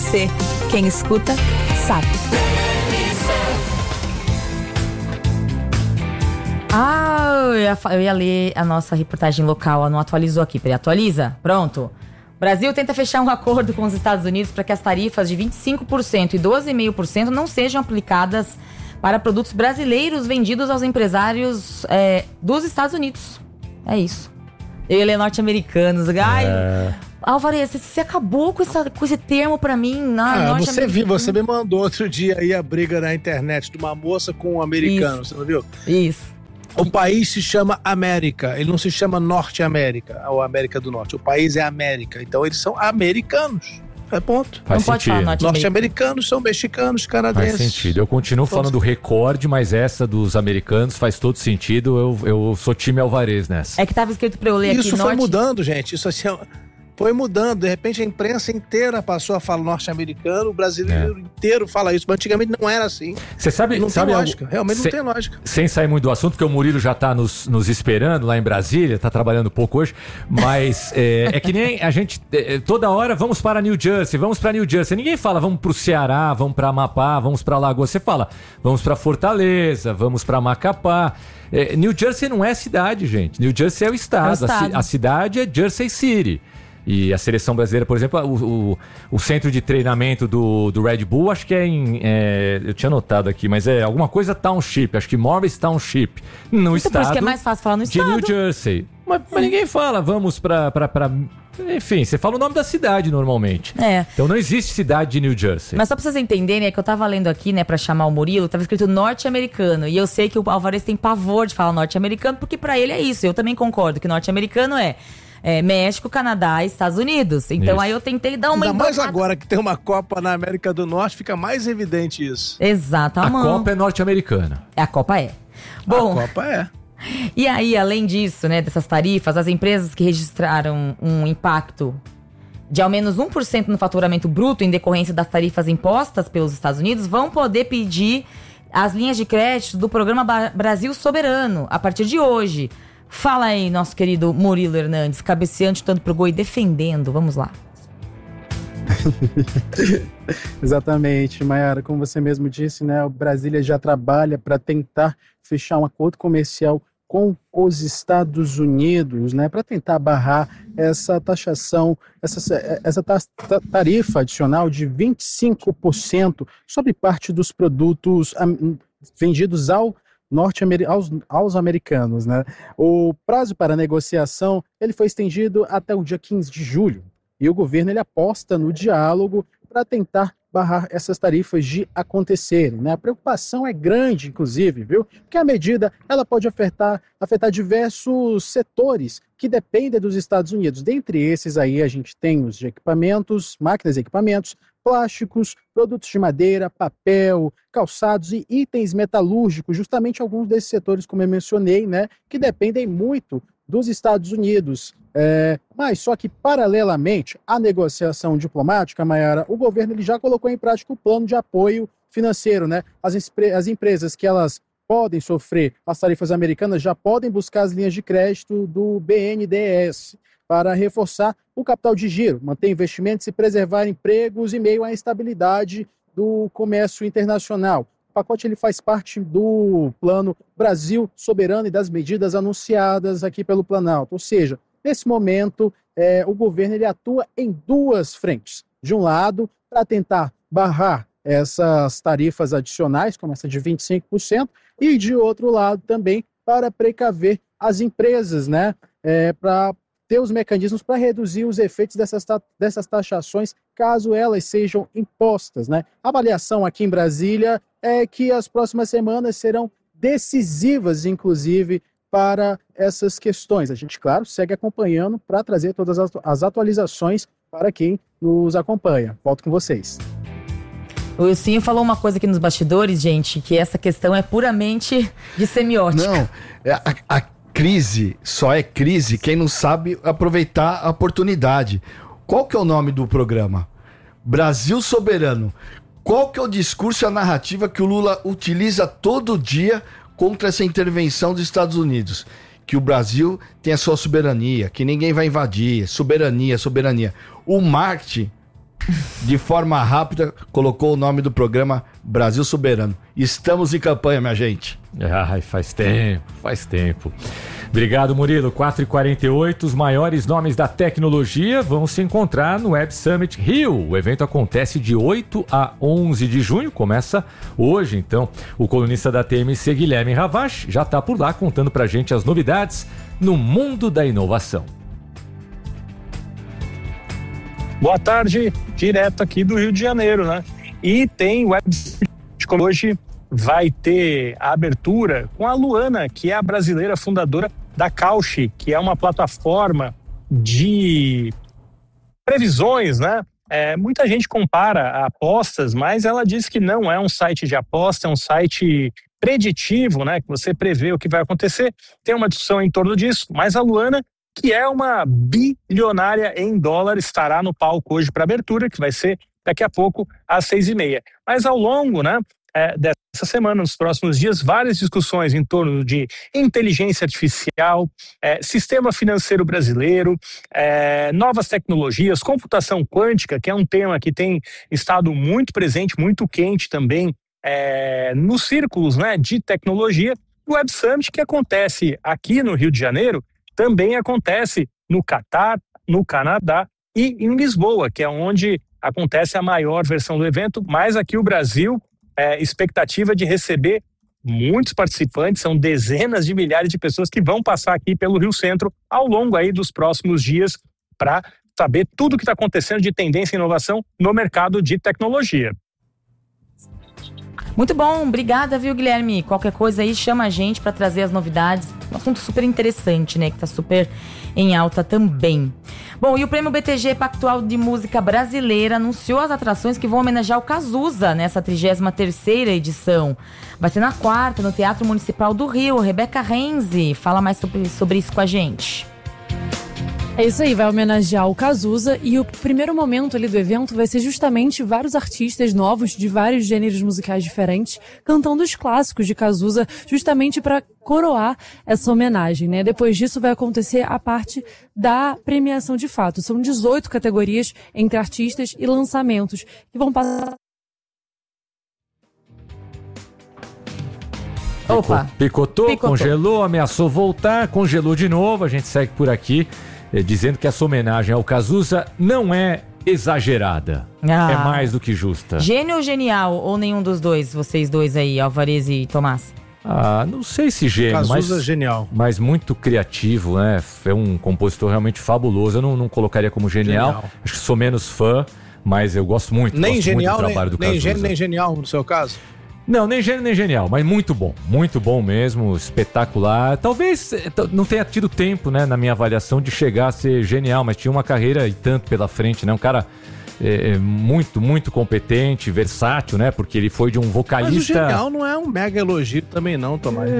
RC. Quem escuta, sabe. Eu ia ler a nossa reportagem local, ela não atualizou aqui. Peraí, atualiza? Pronto. Brasil tenta fechar um acordo com os Estados Unidos para que as tarifas de 25% e 12,5% não sejam aplicadas para produtos brasileiros vendidos aos empresários dos Estados Unidos. É isso. Ele é norte-americano. Alvarez, você acabou com esse termo pra mim. Você me mandou outro dia aí a briga na internet de uma moça com um americano, você não viu? Isso. O país se chama América, ele não se chama Norte América, ou América do Norte. O país é América, então eles são americanos. É ponto. Faz não sentido. Pode falar norte-americanos são mexicanos, canadenses. Faz sentido. Eu continuo falando recorde, mas essa dos americanos faz todo sentido. Eu sou time Alvarez nessa. É que tava escrito pra eu ler aqui. Isso foi mudando, gente. Isso assim, foi mudando. De repente a imprensa inteira passou a falar norte-americano, o brasileiro inteiro fala isso. Mas antigamente não era assim. Você sabe, não tem lógica. Realmente não tem lógica. Sem sair muito do assunto, porque o Murilo já tá nos esperando lá em Brasília, tá trabalhando pouco hoje, mas é que nem a gente, toda hora, vamos para New Jersey. Ninguém fala, vamos pro Ceará, vamos pra Amapá, vamos pra Lagoa. Você fala, vamos pra Fortaleza, vamos pra Macapá. New Jersey não é cidade, gente. New Jersey é o estado. A cidade é Jersey City. E a seleção brasileira, por exemplo, o centro de treinamento do Red Bull, acho que eu tinha anotado aqui, mas é alguma coisa Township, acho que Morris Township, no estado por isso que é mais fácil falar no de estado. New Jersey. Mas ninguém fala, vamos pra... Enfim, você fala o nome da cidade normalmente. Então não existe cidade de New Jersey. Mas só pra vocês entenderem, é que eu tava lendo aqui, né, pra chamar o Murilo, tava escrito norte-americano. E eu sei que o Alvarez tem pavor de falar norte-americano, porque pra ele é isso. Eu também concordo que norte-americano é México, Canadá e Estados Unidos. Então isso. Aí eu tentei dar uma... Ainda mais agora que tem uma Copa na América do Norte, fica mais evidente isso. Exatamente. A Copa é norte-americana. A Copa é. Bom, a Copa é. E aí, além disso, né, dessas tarifas, as empresas que registraram um impacto de ao menos 1% no faturamento bruto em decorrência das tarifas impostas pelos Estados Unidos vão poder pedir as linhas de crédito do programa Brasil Soberano a partir de hoje. Fala aí, nosso querido Murilo Hernandes, cabeceante tanto pro gol e defendendo. Vamos lá. Exatamente, Mayara, como você mesmo disse, né, o Brasília já trabalha para tentar fechar um acordo comercial com os Estados Unidos, né, para tentar barrar essa taxação, essa tarifa adicional de 25% sobre parte dos produtos vendidos aos americanos, né? O prazo para negociação ele foi estendido até o dia 15 de julho e o governo ele aposta no diálogo para tentar barrar essas tarifas de acontecerem, né? A preocupação é grande, inclusive, viu? Porque a medida ela pode afetar diversos setores que dependem dos Estados Unidos. Dentre esses aí a gente tem os de equipamentos, máquinas e equipamentos, plásticos, produtos de madeira, papel, calçados e itens metalúrgicos, justamente alguns desses setores, como eu mencionei, né, que dependem muito dos Estados Unidos. Mas só que, paralelamente à negociação diplomática, Mayara, o governo ele já colocou em prática o plano de apoio financeiro, né? As empresas que elas podem sofrer as tarifas americanas já podem buscar as linhas de crédito do BNDES para reforçar o capital de giro, manter investimentos e preservar empregos em meio à instabilidade do comércio internacional. O pacote ele faz parte do Plano Brasil Soberano e das medidas anunciadas aqui pelo Planalto. Ou seja, nesse momento, o governo ele atua em duas frentes. De um lado, para tentar barrar essas tarifas adicionais, como essa de 25%, e de outro lado também para precaver as empresas, né, para ter os mecanismos para reduzir os efeitos dessas taxações, caso elas sejam impostas, né? A avaliação aqui em Brasília é que as próximas semanas serão decisivas, inclusive, para essas questões. A gente, claro, segue acompanhando para trazer todas as atualizações para quem nos acompanha. Volto com vocês. O Wilson falou uma coisa aqui nos bastidores, gente, que essa questão é puramente de semiótica. Não, a crise só é crise quem não sabe aproveitar a oportunidade. Qual que é o nome do programa? Brasil Soberano. Qual que é o discurso e a narrativa que o Lula utiliza todo dia contra essa intervenção dos Estados Unidos? Que o Brasil tem a sua soberania, que ninguém vai invadir, soberania. O marketing de forma rápida, colocou o nome do programa Brasil Soberano. Estamos em campanha, minha gente. Ai, faz tempo. Obrigado, Murilo. 4h48, os maiores nomes da tecnologia vão se encontrar no Web Summit Rio. O evento acontece de 8 a 11 de junho, começa hoje, então. O colunista da TMC, Guilherme Ravache, já está por lá contando pra gente as novidades no mundo da inovação. Boa tarde, direto aqui do Rio de Janeiro, né? E tem Web Summit hoje. Vai ter a abertura com a Luana, que é a brasileira fundadora da Cauchy, que é uma plataforma de previsões, né? Muita gente compara apostas, mas ela diz que não é um site de aposta, é um site preditivo, né? Que você prevê o que vai acontecer. Tem uma discussão em torno disso, mas a Luana, que é uma bilionária em dólar, estará no palco hoje para abertura, que vai ser daqui a pouco às 6h30. Mas ao longo, né? Dessa semana, nos próximos dias, várias discussões em torno de inteligência artificial, sistema financeiro brasileiro, novas tecnologias, computação quântica, que é um tema que tem estado muito presente, muito quente também nos círculos, né, de tecnologia. O Web Summit, que acontece aqui no Rio de Janeiro, também acontece no Catar, no Canadá e em Lisboa, que é onde acontece a maior versão do evento, mas aqui o Brasil... expectativa de receber muitos participantes, são dezenas de milhares de pessoas que vão passar aqui pelo Rio Centro ao longo aí dos próximos dias para saber tudo o que está acontecendo de tendência e inovação no mercado de tecnologia. Muito bom, obrigada, viu, Guilherme? Qualquer coisa aí, chama a gente para trazer as novidades. Um assunto super interessante, né? Que tá super em alta também. Bom, e o Prêmio BTG Pactual de Música Brasileira anunciou as atrações que vão homenagear o Cazuza nessa 33ª edição. Vai ser na quarta, no Teatro Municipal do Rio. Rebeca Renzi fala mais sobre isso com a gente. É isso aí, vai homenagear o Cazuza e o primeiro momento ali do evento vai ser justamente vários artistas novos de vários gêneros musicais diferentes cantando os clássicos de Cazuza justamente para coroar essa homenagem, né? Depois disso vai acontecer a parte da premiação de fato. São 18 categorias entre artistas e lançamentos que vão passar... Opa! Picotou, congelou, ameaçou voltar, congelou de novo, a gente segue por aqui. Dizendo que essa homenagem ao Cazuza não é exagerada. É mais do que justa. Gênio ou genial? Ou nenhum dos dois? Vocês dois aí, Alvarez e Tomás? Não sei se gênio, Cazuza genial. Mas muito criativo, né? É um compositor realmente fabuloso. Eu não colocaria como genial. Acho que sou menos fã, mas eu gosto muito do trabalho do Cazuza. Nem gênio, nem genial, no seu caso? Não, nem gênio nem genial, mas muito bom mesmo, espetacular. Talvez não tenha tido tempo, né, na minha avaliação, de chegar a ser genial, mas tinha uma carreira e tanto pela frente, né? Um cara muito competente, versátil, né? Porque ele foi de um vocalista... Mas o genial não é um mega elogio também não, Tomás.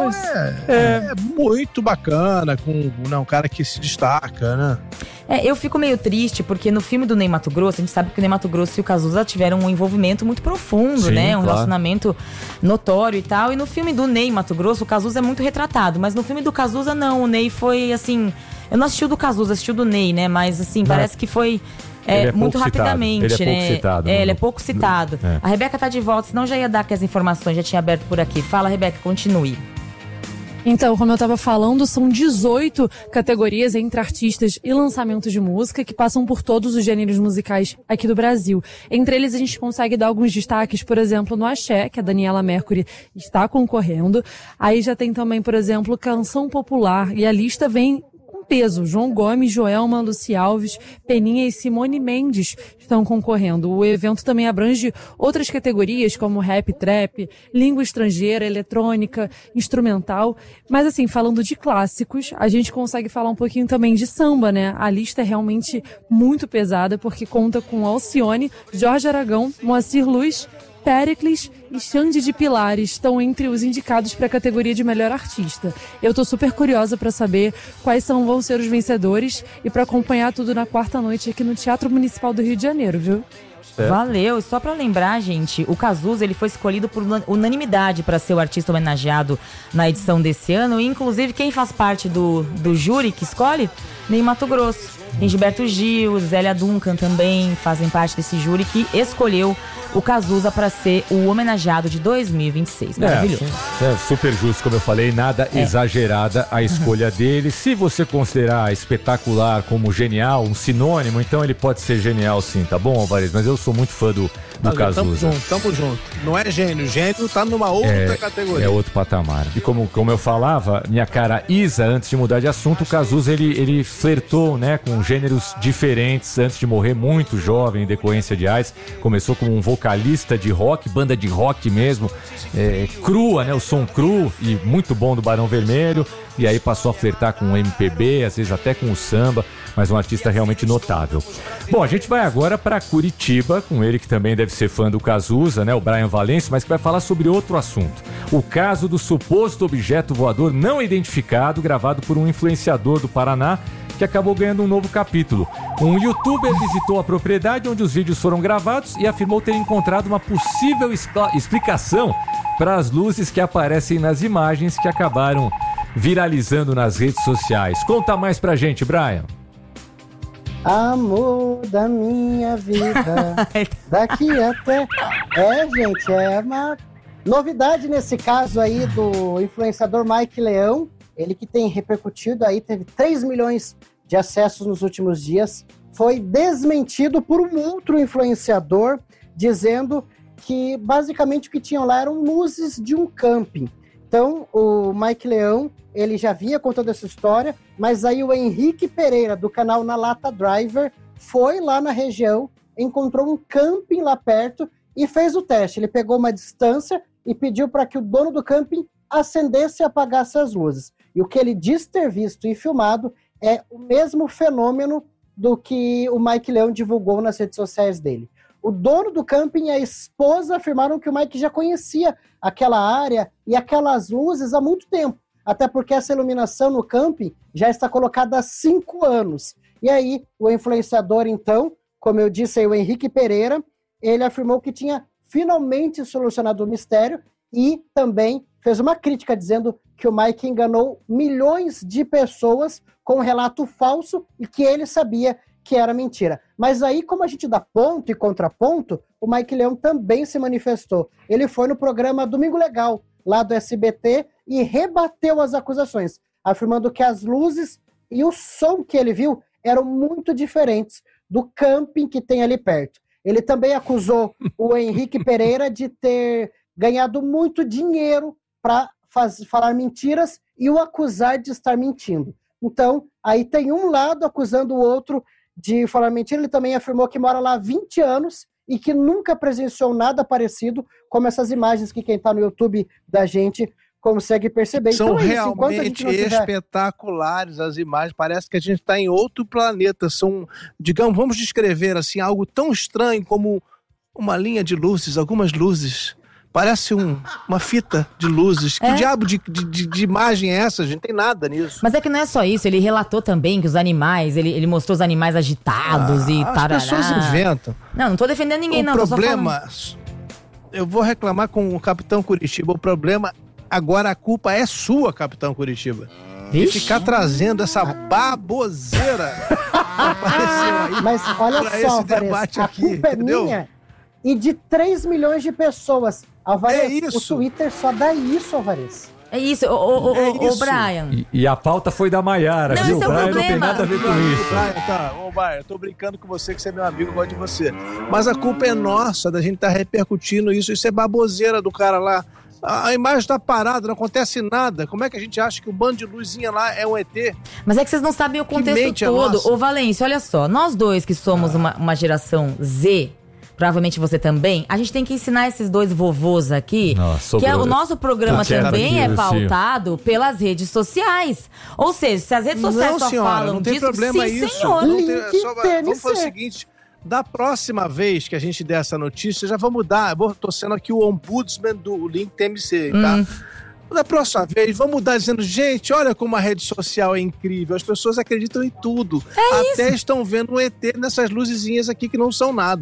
É muito bacana, com um cara que se destaca, né? Eu fico meio triste, porque no filme do Ney Matogrosso, a gente sabe que o Ney Matogrosso e o Cazuza tiveram um envolvimento muito profundo, sim, né? Um relacionamento notório e tal. E no filme do Ney Matogrosso, o Cazuza é muito retratado. Mas no filme do Cazuza, não. O Ney foi, assim... Eu não assisti o do Cazuza, assisti o do Ney, né? Mas, assim, parece que foi... muito rapidamente, ele é pouco citado. Ele é pouco citado. A Rebeca tá de volta, senão já ia dar aqui as informações, já tinha aberto por aqui. Fala, Rebeca, continue. Então, como eu estava falando, são 18 categorias entre artistas e lançamentos de música que passam por todos os gêneros musicais aqui do Brasil. Entre eles, a gente consegue dar alguns destaques, por exemplo, no Axé, que a Daniela Mercury está concorrendo. Aí já tem também, por exemplo, canção popular, e a lista vem peso. João Gomes, Joelma, Luci Alves, Peninha e Simone Mendes estão concorrendo. O evento também abrange outras categorias como rap, trap, língua estrangeira, eletrônica, instrumental. Mas assim, falando de clássicos, a gente consegue falar um pouquinho também de samba, né? A lista é realmente muito pesada porque conta com Alcione, Jorge Aragão, Moacir Luz, Péricles e Xande de Pilares estão entre os indicados para a categoria de melhor artista. Eu tô super curiosa para saber quais vão ser os vencedores e para acompanhar tudo na quarta noite aqui no Teatro Municipal do Rio de Janeiro, viu? Valeu. E só pra lembrar, gente, o Cazuza, ele foi escolhido por unanimidade para ser o artista homenageado na edição desse ano. E, inclusive, quem faz parte do júri que escolhe? Ney Matogrosso. Tem Gilberto Gil, Zélia Duncan também fazem parte desse júri que escolheu o Cazuza para ser o homenageado de 2026. Maravilhoso. É super justo, como eu falei, nada exagerada a escolha dele. Se você considerar espetacular como genial, um sinônimo, então ele pode ser genial sim, tá bom, Alvarez? Mas eu sou muito fã do Cazuza. Tamo junto. Não é gênio. Gênio tá numa outra categoria. É outro patamar. E como eu falava, minha cara Isa, antes de mudar de assunto, o Cazuza, ele flertou, né, com gêneros diferentes antes de morrer, muito jovem, em decorrência de AIDS. Começou como um vocalista de rock, banda de rock mesmo, crua, né, o som cru e muito bom do Barão Vermelho. E aí passou a flertar com o MPB, às vezes até com o samba, mas um artista realmente notável. Bom, a gente vai agora para Curitiba, com ele que também deve ser fã do Cazuza, né, o Brian Valêncio, mas que vai falar sobre outro assunto. O caso do suposto objeto voador não identificado, gravado por um influenciador do Paraná, que acabou ganhando um novo capítulo. Um youtuber visitou a propriedade onde os vídeos foram gravados e afirmou ter encontrado uma possível explicação para as luzes que aparecem nas imagens que acabaram viralizando nas redes sociais. Conta mais pra gente, Brian. Amor da minha vida, daqui até... gente, é uma novidade nesse caso aí do influenciador Mike Leão, ele que tem repercutido aí, teve 3 milhões de acessos nos últimos dias, foi desmentido por um outro influenciador, dizendo que basicamente o que tinham lá eram luzes de um camping. Então, o Mike Leão, ele já vinha contando essa história, mas aí o Henrique Pereira, do canal Na Lata Driver, foi lá na região, encontrou um camping lá perto e fez o teste. Ele pegou uma distância e pediu para que o dono do camping acendesse e apagasse as luzes. E o que ele diz ter visto e filmado é o mesmo fenômeno do que o Mike Leão divulgou nas redes sociais dele. O dono do camping e a esposa afirmaram que o Mike já conhecia aquela área e aquelas luzes há muito tempo, até porque essa iluminação no camping já está colocada há 5 anos. E aí, o influenciador, então, como eu disse aí, o Henrique Pereira, ele afirmou que tinha finalmente solucionado o mistério e também fez uma crítica dizendo que o Mike enganou milhões de pessoas com um relato falso e que ele sabia que era mentira. Mas aí, como a gente dá ponto e contraponto, o Mike Leão também se manifestou. Ele foi no programa Domingo Legal, lá do SBT, e rebateu as acusações, afirmando que as luzes e o som que ele viu eram muito diferentes do camping que tem ali perto. Ele também acusou o Henrique Pereira de ter ganhado muito dinheiro para falar mentiras e o acusar de estar mentindo. Então, aí tem um lado acusando o outro de falar mentira. Ele também afirmou que mora lá há 20 anos e que nunca presenciou nada parecido, como essas imagens que quem está no YouTube da gente consegue perceber. São então, realmente espetaculares as imagens, parece que a gente está em outro planeta. São, digamos, vamos descrever assim, algo tão estranho como uma linha de luzes, algumas luzes. Parece uma fita de luzes. Que diabo de imagem é essa, gente? Não tem nada nisso. Mas é que não é só isso. Ele relatou também que os animais... Ele mostrou os animais agitados e tarará. As pessoas inventam. Não tô defendendo ninguém, não. O problema... Eu vou reclamar com o Capitão Curitiba. O problema... Agora a culpa é sua, Capitão Curitiba. E ficar trazendo essa baboseira apareceu aí. Mas olha só, debate a aqui, culpa entendeu? é minha e de 3 milhões de pessoas. Alvarez, é isso. O Twitter só dá isso, Alvarez. É isso, ô Brian. E a pauta foi da Maiara, não, viu? Esse é o Brian problema. Não tem nada a ver com isso. Brian, eu tô brincando com você, que você é meu amigo, eu gosto de você. Mas a culpa é nossa, da gente estar repercutindo isso. Isso é baboseira do cara lá. A imagem está parada, não acontece nada. Como é que a gente acha que o bando de luzinha lá é um ET? Mas é que vocês não sabem o contexto todo. Ô, Valêncio, olha só. Nós dois que somos uma geração Z, provavelmente você também, a gente tem que ensinar esses dois vovôs aqui, que o nosso programa também é pautado pelas redes sociais. Ou seja, se as redes sociais só falam não tem disso, problema sim, isso. senhor. Vamos fazer o seguinte... Da próxima vez que a gente der essa notícia, já vamos dar. Eu tô sendo aqui o ombudsman do Link TMC, tá? Da próxima vez, vamos mudar dizendo, gente, olha como a rede social é incrível. As pessoas acreditam em tudo. Até estão vendo um ET nessas luzezinhas aqui que não são nada.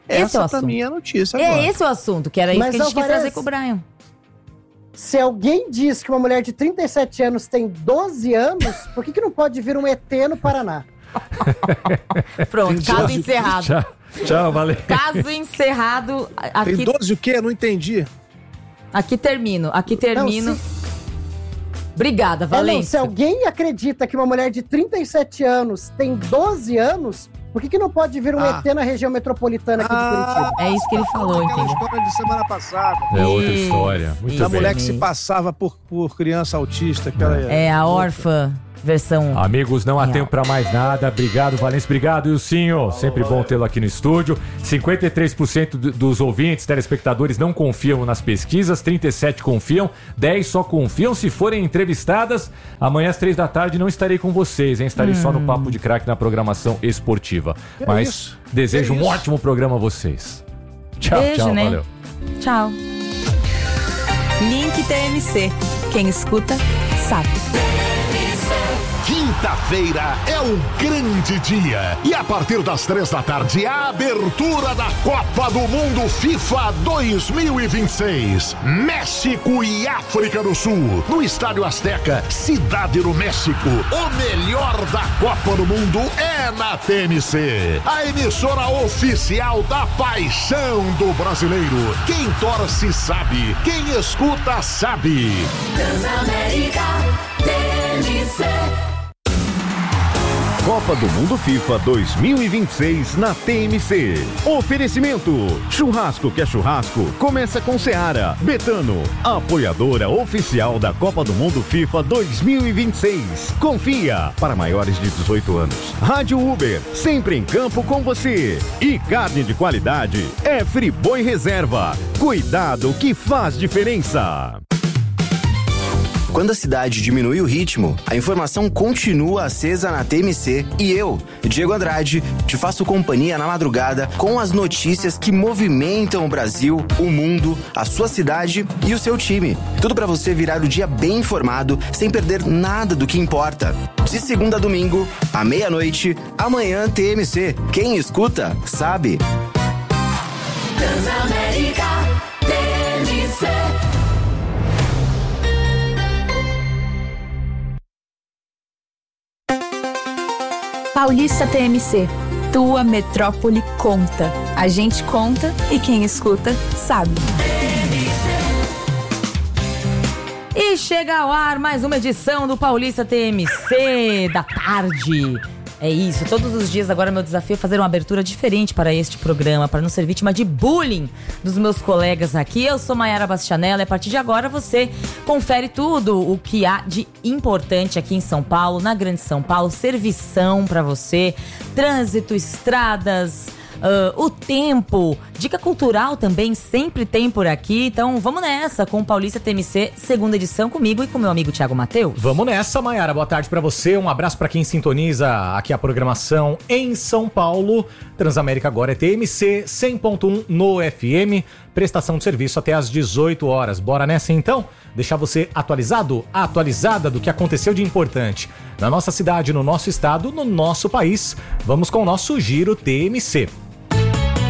Essa pra mim é a notícia agora. É esse o assunto, que era isso Mas, que a gente quis Alvarez, trazer com o Brian. Se alguém diz que uma mulher de 37 anos tem 12 anos, por que não pode vir um ET no Paraná? Pronto, caso encerrado. Tchau, valeu. Caso encerrado. Tem 12 o quê? Não entendi. Aqui termino. Não, Obrigada, Valência. Se alguém acredita que uma mulher de 37 anos tem 12 anos, por que não pode vir um ET na região metropolitana aqui de Curitiba? É isso que ele falou, Aquela entendeu? história de semana passada. É outra história. Muito Da bem. mulher que se passava por criança autista. Aquela... É a órfã versão... Amigos, não há tempo pra mais nada. Obrigado, Valência. Obrigado, Ilcinho. Sempre bom tê-lo aqui no estúdio. 53% dos ouvintes, telespectadores, não confiam nas pesquisas. 37% confiam. 10% só confiam se forem entrevistadas. Amanhã às 3h não estarei com vocês, hein? Estarei só no Papo de Craque na programação esportiva. Mas desejo um ótimo programa a vocês. Tchau, Beijo, tchau. né? Valeu. Tchau. Link TMC. Quem escuta, sabe. Quinta-feira é um grande dia. E a partir das 3h, a abertura da Copa do Mundo FIFA 2026. México e África do Sul. No Estádio Azteca, Cidade do México. O melhor da Copa do Mundo é na TMC. A emissora oficial da paixão do brasileiro. Quem torce sabe. Quem escuta sabe. Transamérica TMC. Copa do Mundo FIFA 2026 na TMC. Oferecimento: churrasco que é churrasco, começa com Seara. Betano, apoiadora oficial da Copa do Mundo FIFA 2026. Confia, para maiores de 18 anos. Rádio Uber, sempre em campo com você. E carne de qualidade é Friboi Reserva. Cuidado que faz diferença. Quando a cidade diminui o ritmo, a informação continua acesa na TMC e eu, Diego Andrade, te faço companhia na madrugada com as notícias que movimentam o Brasil, o mundo, a sua cidade e o seu time. Tudo para você virar o dia bem informado, sem perder nada do que importa. De segunda a domingo, à meia-noite, amanhã TMC. Quem escuta, sabe. Transamérica TMC. Paulista TMC. Tua metrópole conta. A gente conta e quem escuta sabe. E chega ao ar mais uma edição do Paulista TMC da tarde. É isso, todos os dias agora meu desafio é fazer uma abertura diferente para este programa, para não ser vítima de bullying dos meus colegas aqui. Eu sou Mayara Bastianella e a partir de agora você confere tudo o que há de importante aqui em São Paulo, na Grande São Paulo, servição para você, trânsito, estradas, o tempo, dica cultural também sempre tem por aqui. Então vamos nessa com o Paulista TMC, segunda edição, comigo e com meu amigo Thiago Matheus. Vamos nessa, Mayara. Boa tarde pra você. Um abraço pra quem sintoniza aqui a programação em São Paulo. Transamérica agora é TMC 100.1 no FM. Prestação de serviço até às 18 horas. Bora nessa então? Deixar você atualizada do que aconteceu de importante na nossa cidade, no nosso estado, no nosso país. Vamos com o nosso Giro TMC.